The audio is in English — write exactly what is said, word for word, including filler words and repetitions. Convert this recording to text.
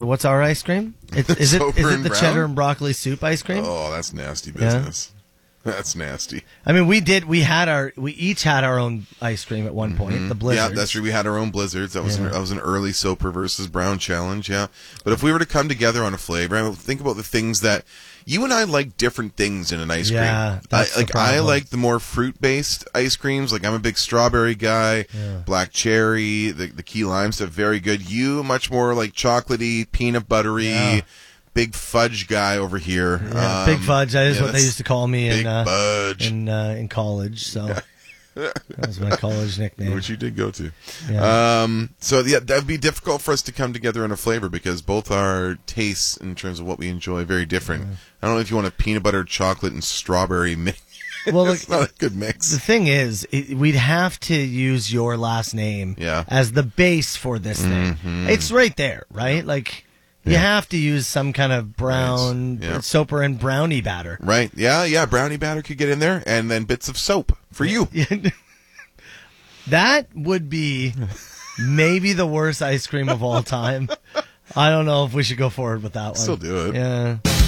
what's our ice cream? It's, is it Soper is it and the brown? cheddar and broccoli soup ice cream? Oh, that's nasty business. That's nasty. I mean, we did. We had our. We each had our own ice cream at one point. Mm-hmm. The Blizzards. Yeah, that's true. We had our own Blizzards. That was Yeah. an, that was an early Soper versus Brown challenge. Yeah, but if we were to come together on a flavor, I mean, think about the things that you and I like. Different things in an ice Yeah, cream. that's I, the like I problem. like the more fruit based ice creams. Like I'm a big strawberry guy. Yeah. Black cherry, the the key lime stuff, very good. You much more like chocolatey, peanut buttery. Yeah. Big fudge guy over here. Yeah, Um, Big Fudge. That is yeah, what they that's used to call me Big in uh, Fudge. in uh, in college. So that was my college nickname. Which you did go to. Yeah. Um, so, yeah, that would be difficult for us to come together in a flavor because both our tastes, in terms of what we enjoy, are very different. I don't know if you want a peanut butter, chocolate, and strawberry mix. Well, It's look, not a good mix. the thing is, it, we'd have to use your last name Yeah. as the base for this thing. Mhm. It's right there, right? Like, you Yeah. have to use some kind of brown, Right. Yeah. Soper and brownie batter. Right. Yeah, yeah. Brownie batter could get in there, and then bits of soap for you. That would be maybe the worst ice cream of all time. I don't know if we should go forward with that one. Still do it. Yeah.